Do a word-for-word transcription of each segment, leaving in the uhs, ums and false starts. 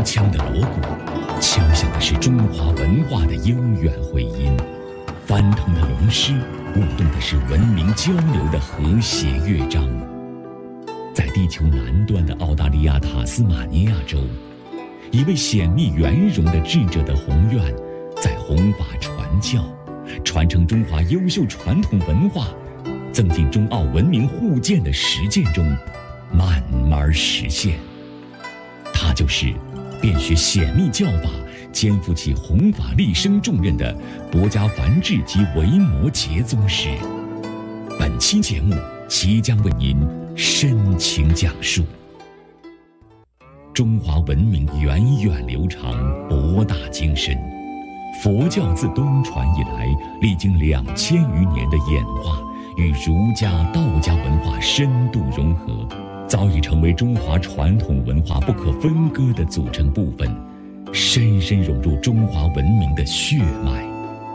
铿锵的锣鼓，敲响的是中华文化的悠远回音；翻腾的龙狮，舞动的是文明交流的和谐乐章。在地球南端的澳大利亚塔斯马尼亚州，一位显密圆融的智者的宏愿，在弘法传教，传承中华优秀传统文化，增进中澳文明互鉴的实践中，慢慢实现。他就是遍学显密教法，肩负起弘法立生重任的博家梵志及维摩诘宗师。本期节目即将为您深情讲述。中华文明源远流长，博大精深。佛教自东传以来，历经两千余年的演化，与儒家、道家文化深度融合，早已成为中华传统文化不可分割的组成部分，深深融入中华文明的血脉。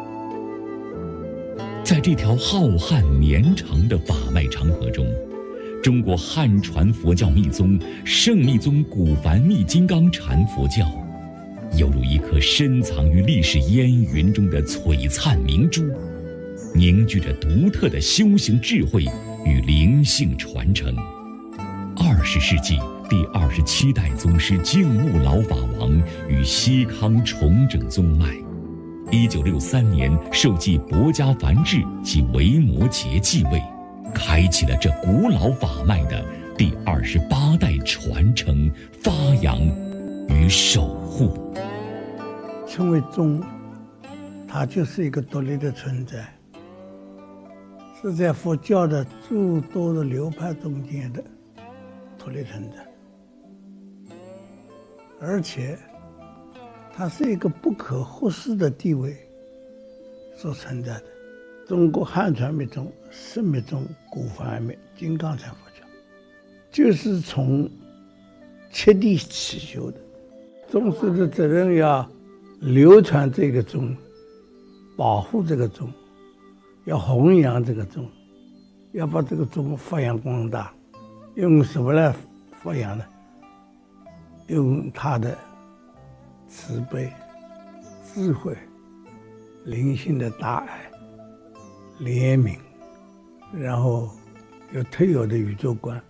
在这条浩瀚绵长的法脉长河中，中国汉传佛教密宗圣密宗古梵密金刚禅佛教，犹如一颗深藏于历史烟云中的璀璨明珠，凝聚着独特的修行智慧与灵性传承。二十世纪第二十七代宗师净悟老法王与西康重整宗脉，一九六三年受继博家梵志及维摩诘继位，开启了这古老法脉的第二十八代传承、发扬与守护。 称为宗，它就是一个独立的存在，是在佛教的诸多的流派中间的独立存在，而且它是一个不可忽视的地位所存在的。中国汉传密宗、圣密宗、古梵密、金刚禅佛教，就是从切地起修的。宗师的责任要流传这个宗，保护这个宗，要弘扬这个宗，要把这个宗发扬光大。用什么来发扬呢？用他的慈悲、智慧、灵性的大爱、怜悯，然后有特有的宇宙观。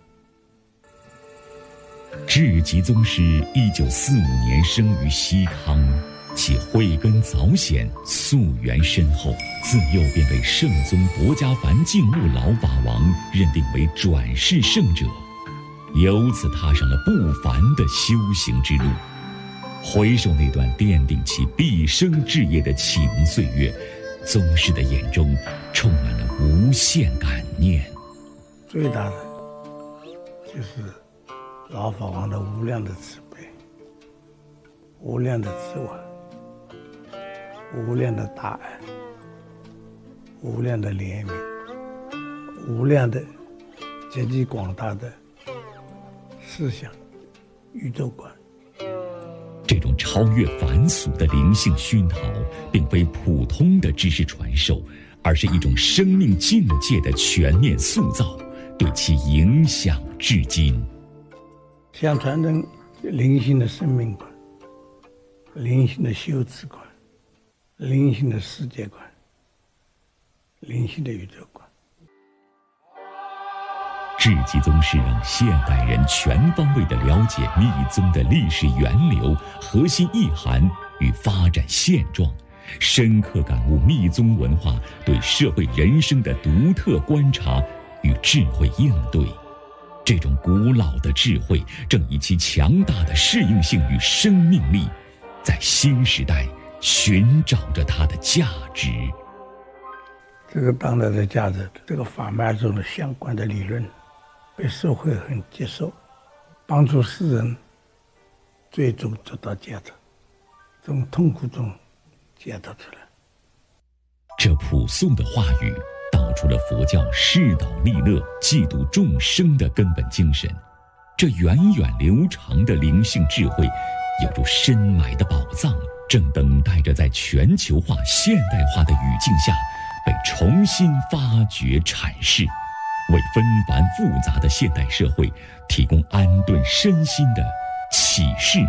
智吉宗师一九四五年生于西康，其慧根早显，溯源深厚，自幼便被圣宗博家梵净悟老法王认定为转世圣者，由此踏上了不凡的修行之路。回首那段奠定其毕生志业的启蒙岁月，宗师的眼中充满了无限感念。 最大的就是老法王的无量的慈悲、无量的智慧、无量的大爱、无量的怜悯、无量的极其广大的思想宇宙观。 这种超越凡俗的灵性熏陶，并非普通的知识传授，而是一种生命境界的全面塑造，对其影响至今。 想传承灵性的生命观、灵性的修持观、灵性的世界观、灵性的宇宙观。 智吉宗师让现代人全方位地了解密宗的历史源流、核心意涵与发展现状，深刻感悟密宗文化对社会人生的独特观察与智慧应对。这种古老的智慧正以其强大的适应性与生命力，在新时代寻找着它的价值。 这个当代的价值，这个法脉中的相关的理论被社会很接受，帮助世人最终得到解脱，从痛苦中解脱出来。 这朴素的话语道出了佛教示导利乐、济度众生的根本精神。这源远流长的灵性智慧，犹如深埋的宝藏，正等待着在全球化、现代化的语境下被重新发掘阐释，为纷繁复杂的现代社会提供安顿身心的启示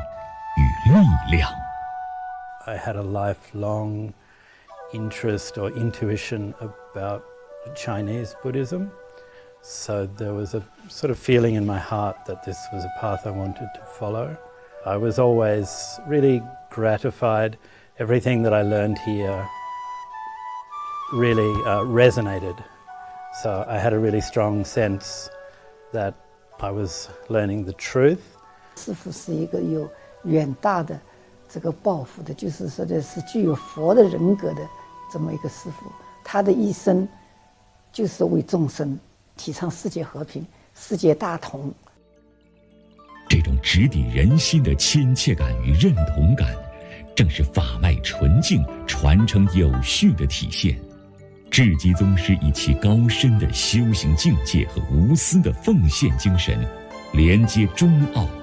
与力量。 I had a lifelong interest or intuition about Chinese Buddhism. So there was a sort of feeling in my heart that this was a path I wanted to follow. I was always really gratified. Everything that I learned here really uh, resonated. So I had a really strong sense that I was learning the truth. 师父是一个有远大的这个抱负的，就是说的是具有佛的人格的这么一个师父。他的一生就是为众生提倡世界和平、世界大同。 这种直抵人心的亲切感与认同感，正是法脉纯净、传承有序的体现。智基宗师以其高深的修行境界和无私的奉献精神，连接中奥。